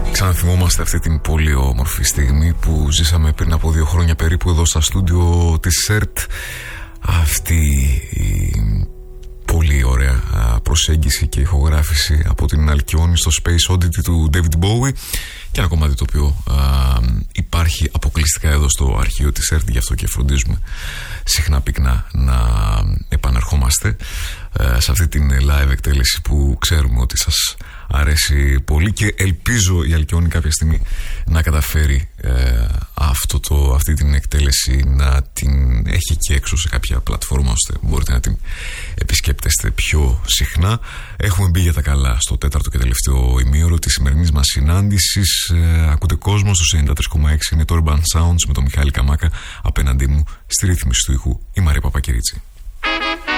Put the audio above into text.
Ξαναθυμόμαστε αυτή την πολύ όμορφη στιγμή που ζήσαμε πριν από 2 χρόνια περίπου εδώ στα στούντιο της ΣΕΡΤ. Αυτή η πολύ ωραία προσέγγιση και ηχογράφηση από την Αλκιόνη στο Space Oddity του David Bowie, και ένα κομμάτι το οποίο υπάρχει αποκλειστικά εδώ στο αρχείο της ΣΕΡΤ, γι' αυτό και φροντίζουμε συχνά πυκνά να επανερχόμαστε σε αυτή την live εκτέλεση που ξέρουμε ότι σας αρέσει πολύ, και ελπίζω η Αλκιόνη κάποια στιγμή να καταφέρει αυτή την εκτέλεση να την έχει και έξω σε κάποια πλατφόρμα, ώστε μπορείτε να την επισκέπτεστε πιο συχνά. Έχουμε μπει για τα καλά στο 4ο και τελευταίο ημίωρο της σημερινής μας συνάντησης. Ακούτε κόσμο στο 93,6. Είναι το Urban Sounds με τον Μιχάλη Καμάκα. Απέναντί μου στη ρύθμιση του ήχου η Μαρία Παπακυρίτσι.